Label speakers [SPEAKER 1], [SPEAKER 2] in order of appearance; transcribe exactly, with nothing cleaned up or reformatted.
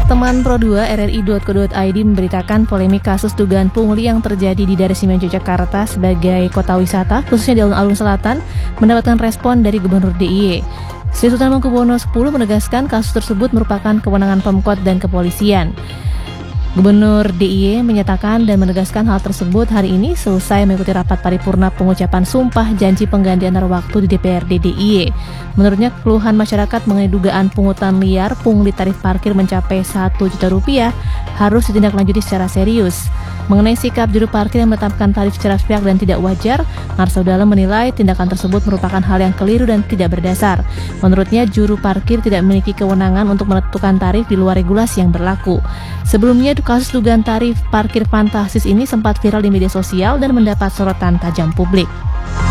[SPEAKER 1] Teman Pro dua R R I titik co titik I D memberitakan polemik kasus dugaan pungli yang terjadi di Daerah Istimewa Yogyakarta sebagai kota wisata, khususnya di alun-alun selatan, mendapatkan respon dari Gubernur D I Y. Sri Sultan Hamengkubuwono X menegaskan kasus tersebut merupakan kewenangan Pemkot dan kepolisian. Gubernur D I Y menyatakan dan menegaskan hal tersebut hari ini selesai mengikuti rapat paripurna pengucapan sumpah janji pengganti antar waktu di D P R D D I Y. Menurutnya, keluhan masyarakat mengenai dugaan pungutan liar pungli tarif parkir mencapai satu juta rupiah harus ditindaklanjuti secara serius. Mengenai sikap juru parkir yang menetapkan tarif secara sepihak dan tidak wajar, Marsaudala menilai tindakan tersebut merupakan hal yang keliru dan tidak berdasar. Menurutnya, juru parkir tidak memiliki kewenangan untuk menentukan tarif di luar regulasi yang berlaku. Sebelumnya, kasus dugaan tarif parkir fantastis ini sempat viral di media sosial dan mendapat sorotan tajam publik.